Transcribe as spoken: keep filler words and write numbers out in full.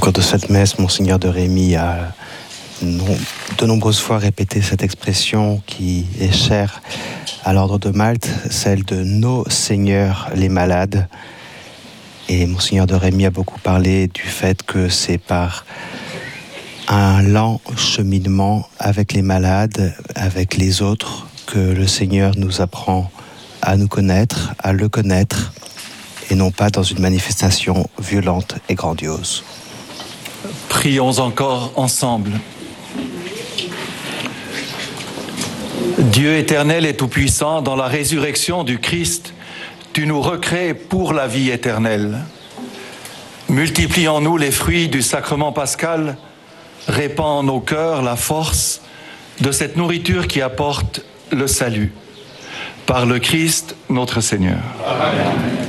cours de cette messe, Monseigneur de Rémy a non, de nombreuses fois répété cette expression qui est chère à l'ordre de Malte, celle de nos seigneurs les malades. Et Monseigneur de Rémy a beaucoup parlé du fait que c'est par un lent cheminement avec les malades, avec les autres, que le Seigneur nous apprend à nous connaître, à le connaître, et non pas dans une manifestation violente et grandiose. Prions encore ensemble. Dieu éternel et tout-puissant, dans la résurrection du Christ, tu nous recrées pour la vie éternelle. Multiplie en nous les fruits du sacrement pascal, répand en nos cœurs la force de cette nourriture qui apporte le salut. Par le Christ, notre Seigneur. Amen.